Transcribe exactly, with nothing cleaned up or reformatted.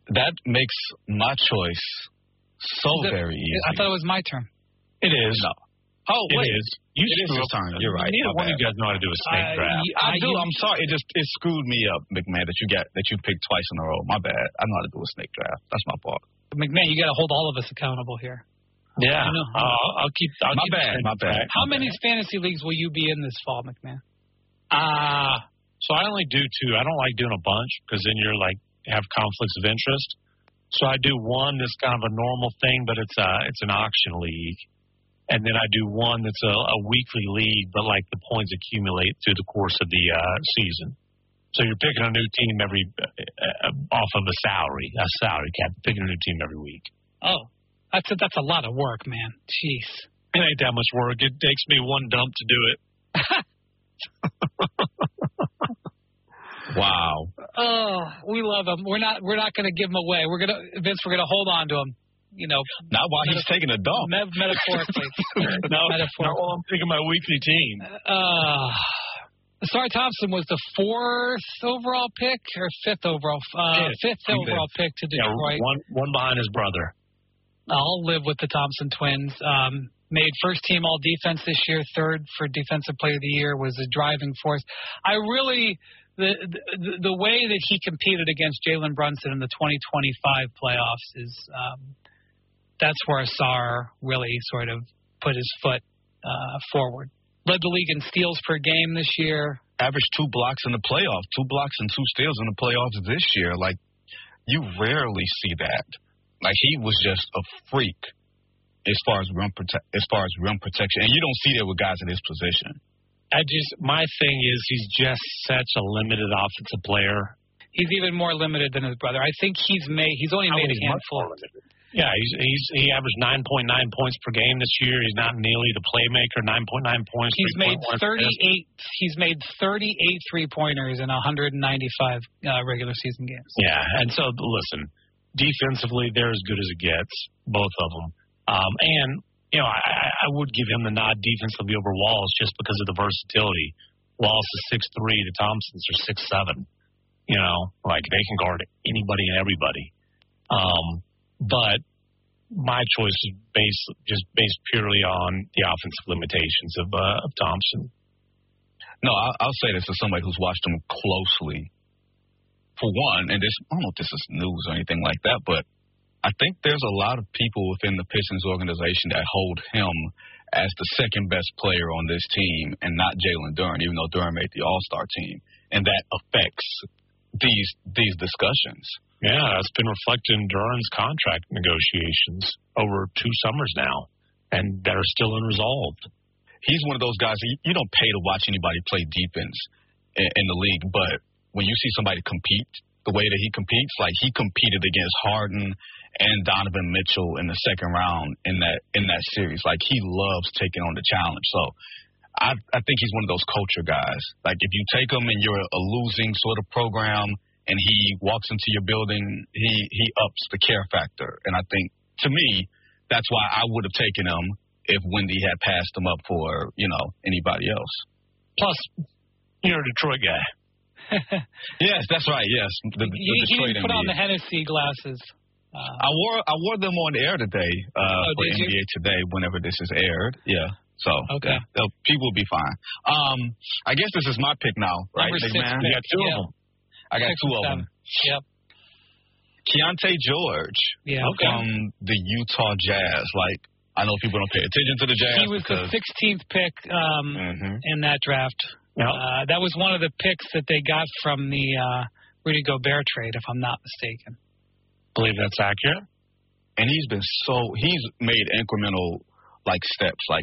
That makes my choice so it, very easy. I thought it was my turn. It is. No. Oh, it wait. is. You it is your turn. You're right. Neither one of you guys know how to do a snake I, draft. I, I do. you, I'm sorry. It just it screwed me up, McMahon, that you got that you picked twice in a row. My bad. I know how to do a snake draft. That's my fault. McMahon, you got to hold all of us accountable here. Yeah. I know. I'll, I'll keep. I'll my keep bad. My bad. How my many bad. fantasy leagues will you be in this fall, McMahon? Uh, so I only do two. I don't like doing a bunch because then you're like have conflicts of interest. So I do one that's kind of a normal thing, but it's a it's an auction league. And then I do one that's a, a weekly league, but like the points accumulate through the course of the uh, season. So you're picking a new team every uh, off of a salary, a salary cap, picking a new team every week. Oh, that's a, that's a lot of work, man. Jeez. It ain't that much work. It takes me one dump to do it. Wow. Oh, we love him. We're not we're not going to give him away. We're gonna Vince. We're gonna hold on to him. You know, not while he's taking a dump. Me- metaphorically. no, metaphorically. Not while I'm picking my weekly team. Uh, Sar Thompson was the fourth overall pick or fifth overall, uh, fifth, fifth overall pick to Detroit. Yeah, one one behind his brother. I'll live with the Thompson twins. Um, made first team all defense this year, third for defensive player of the year, was a driving force. I really. The, the the way that he competed against Jalen Brunson in the twenty twenty-five playoffs is um, that's where Sar really sort of put his foot uh, forward. Led the league in steals per game this year. Averaged two blocks in the playoffs, two blocks and two steals in the playoffs this year. Like, you rarely see that. Like, he was just a freak as far as rim prote- as far as rim protection, and you don't see that with guys in his position. I just, my thing is he's just such a limited offensive player. He's even more limited than his brother. I think he's made, he's only made a handful. Yeah, he's, he's he averaged nine point nine points per game this year. He's not nearly the playmaker, nine point nine points. He's made thirty-eight, he's made thirty-eight three-pointers in one hundred ninety-five uh, regular season games. Yeah, and so, listen, defensively, they're as good as it gets, both of them. Um, and, you know, I, I would give him the nod defensively over Wallace just because of the versatility. Wallace is six three. The Thompsons are six seven. You know, like they can guard anybody and everybody. Um, but my choice is based just based purely on the offensive limitations of, uh, of Thompson. No, I'll, I'll say this as somebody who's watched him closely. For one, and this I don't know if this is news or anything like that, but I think there's a lot of people within the Pistons organization that hold him as the second best player on this team and not Jalen Duren, even though Duren made the All-Star team. And that affects these these discussions. Yeah, it's been reflected in Duren's contract negotiations over two summers now, and that are still unresolved. He's one of those guys, you don't pay to watch anybody play defense in, in the league, but when you see somebody compete the way that he competes, like he competed against Harden and Donovan Mitchell in the second round in that in that series. Like, he loves taking on the challenge. So I, I think he's one of those culture guys. Like, if you take him and you're a losing sort of program and he walks into your building, he, he ups the care factor. And I think, to me, that's why I would have taken him if Wendy had passed him up for, you know, anybody else. Plus, you're a Detroit guy. Yes, that's right. Yes, the, the he, Detroit he put N B A. On the Hennessy glasses. Uh, I wore I wore them on the air today uh, oh, for N B A you? Today. Whenever this is aired, yeah. So okay, yeah, people will be fine. Um, I guess this is my pick now, right? Number six man? pick. You got two yeah. of them. I got six two of them. Yep. Keontae George yeah, okay. from the Utah Jazz. Like, I know people don't pay attention to the Jazz. He was the sixteenth pick um, mm-hmm. in that draft. Yep. Uh, that was one of the picks that they got from the uh, Rudy Gobert trade, if I'm not mistaken. I believe that's accurate. And he's been so – he's made incremental, like, steps. Like,